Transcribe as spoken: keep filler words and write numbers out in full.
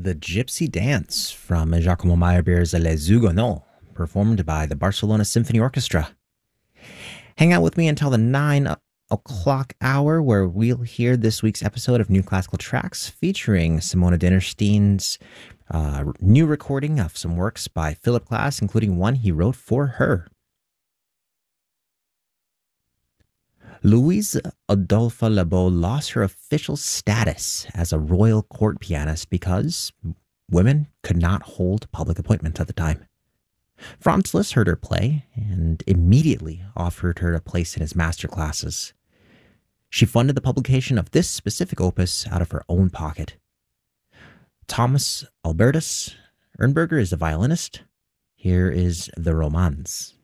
The Gypsy Dance from Giacomo Meyerbeer's Les Huguenots, performed by the Barcelona Symphony Orchestra. Hang out with me until the nine o'clock hour, where we'll hear this week's episode of New Classical Tracks, featuring Simona Dinnerstein's uh, new recording of some works by Philip Glass, including one he wrote for her. Louise Adolphe Lebow lost her official status as a royal court pianist because women could not hold public appointments at the time. Franz Liszt heard her play and immediately offered her a place in his master classes. She funded the publication of this specific opus out of her own pocket. Thomas Albertus Ernberger is the violinist. Here is the Romance.